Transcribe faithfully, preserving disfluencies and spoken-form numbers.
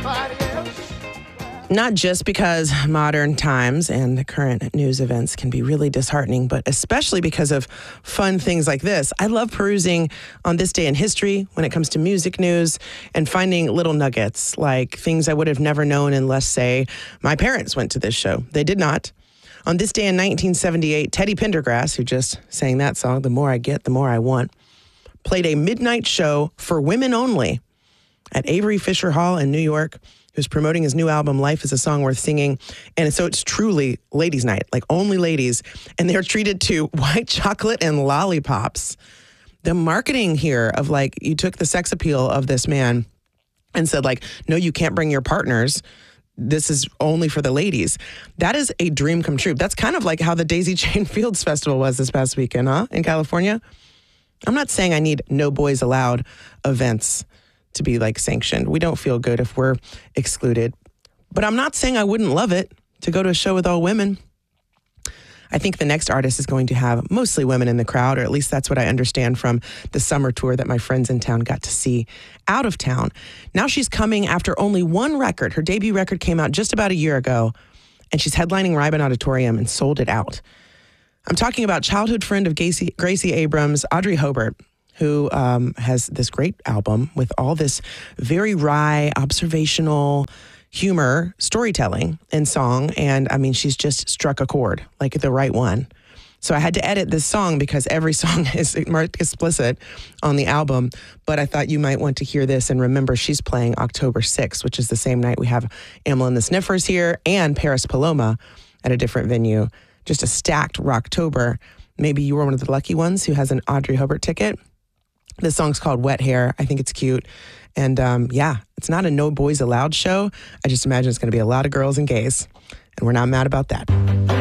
Not just because modern times and the current news events can be really disheartening, but especially because of fun things like this. I love perusing on this day in history when it comes to music news and finding little nuggets like things I would have never known unless, say, my parents went to this show. They did not. On this day in nineteen seventy-eight, Teddy Pendergrass, who just sang that song, The More I Get, The More I Want, played a midnight show for women only at Avery Fisher Hall in New York. He was promoting his new album, Life is a Song Worth Singing. And so it's truly ladies' night, like only ladies. And they're treated to white chocolate and lollipops. The marketing here of like, you took the sex appeal of this man and said like, no, you can't bring your partners. This is only for the ladies. That is a dream come true. That's kind of like how the Daisy Chain Fields Festival was this past weekend, huh? In California. I'm not saying I need no boys allowed events to be like sanctioned. We don't feel good if we're excluded. But I'm not saying I wouldn't love it to go to a show with all women. I think the next artist is going to have mostly women in the crowd, or at least that's what I understand from the summer tour that my friends in town got to see out of town. Now she's coming after only one record. Her debut record came out just about a year ago, and she's headlining Ryman Auditorium and sold it out. I'm talking about childhood friend of Gracie, Gracie Abrams, Audrey Hobart, who um, has this great album with all this very wry, observational humor, storytelling, and song. And I mean, she's just struck a chord, like the right one. So I had to edit this song because every song is marked explicit on the album. But I thought you might want to hear this and remember she's playing October sixth, which is the same night we have Amyl and the Sniffers here and Paris Paloma at a different venue. Just a stacked Rocktober. Maybe you were one of the lucky ones who has an Audrey Hobart ticket. This song's called Wet Hair. I think it's cute. And um, yeah, it's not a no boys allowed show. I just imagine it's going to be a lot of girls and gays. And we're not mad about that.